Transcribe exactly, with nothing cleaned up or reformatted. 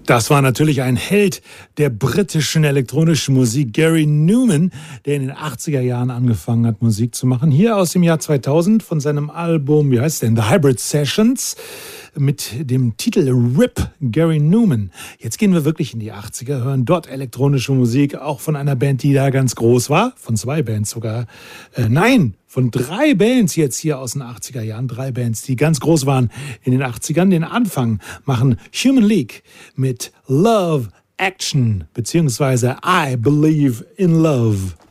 Das war natürlich ein Held der britischen elektronischen Musik, Gary Numan, der in den achtziger Jahren angefangen hat, Musik zu machen. Hier aus dem Jahr zweitausend von seinem Album, wie heißt denn, The Hybrid Sessions, mit dem Titel R I P, Gary Numan. Jetzt gehen wir wirklich in die achtziger, hören dort elektronische Musik, auch von einer Band, die da ganz groß war, von zwei Bands sogar. Äh, nein, von drei Bands jetzt hier aus den achtziger Jahren, drei Bands, die ganz groß waren in den achtzigern. Den Anfang machen Human League mit Love Action, beziehungsweise I Believe in Love.